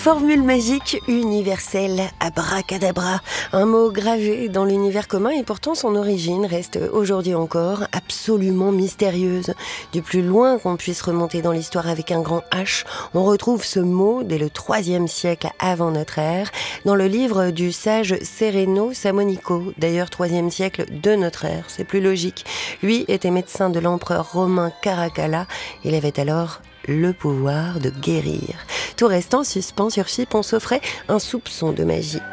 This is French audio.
Formule magique universelle, abracadabra, un mot gravé dans l'univers commun et pourtant son origine reste aujourd'hui encore absolument mystérieuse. Du plus loin qu'on puisse remonter dans l'histoire avec un grand H, on retrouve ce mot dès le IIIe siècle avant notre ère, dans le livre du sage Sereno Samonico, d'ailleurs IIIe siècle de notre ère, c'est plus logique. Lui était médecin de l'empereur romain Caracalla, il avait alors le pouvoir de guérir. Tout restant suspens sur Chypre, on s'offrait un soupçon de magie.